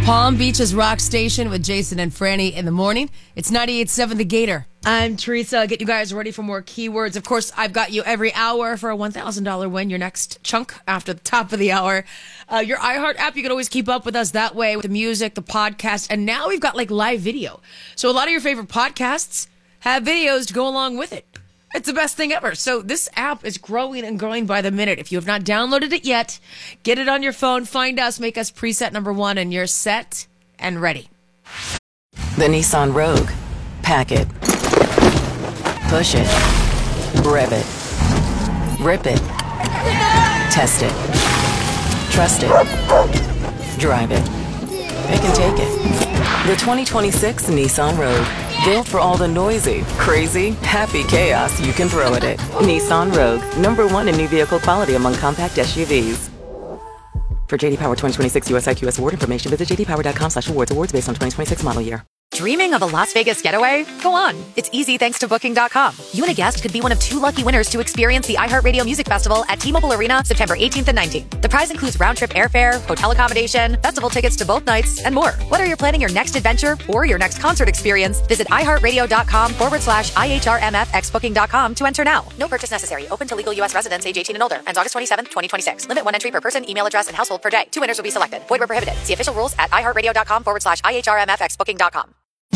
Palm Beach's Rock Station with Jason and Franny in the morning. It's 98.7 The Gator. I'm Teresa. Get you guys ready for more keywords. Of course, I've got you every hour for a $1,000 win, your next chunk after the top of the hour. Your iHeart app, you can always keep up with us that way with the music, the podcast, and now we've got like live video. So a lot of your favorite podcasts have videos to go along with it. It's the best thing ever. So this app is growing and growing by the minute. If you have not downloaded it yet, get it on your phone, find us, make us preset number 1, and you're set and ready. The Nissan Rogue. Pack it. Push it. Rev it. Rip it. Test it. Trust it. Drive it. It can take it. The 2026 Nissan Rogue. Built for all the noisy, crazy, happy chaos you can throw at it. Nissan Rogue. #1 in new vehicle quality among compact SUVs. For JD Power 2026 US IQS award information, visit jdpower.com/awards. Awards based on 2026 model year. Dreaming of a Las Vegas getaway? Go on. It's easy thanks to Booking.com. You and a guest could be one of 2 lucky winners to experience the iHeartRadio Music Festival at T-Mobile Arena September 18th and 19th. The prize includes round-trip airfare, hotel accommodation, festival tickets to both nights, and more. Whether you're planning your next adventure or your next concert experience, visit iHeartRadio.com/IHRMFXBooking.com to enter now. No purchase necessary. Open to legal U.S. residents age 18 and older. Ends August 27th, 2026. Limit 1 entry per person, email address, and household per day. 2 winners will be selected. Void where prohibited. See official rules at iHeartRadio.com/IHRMFXBooking.com.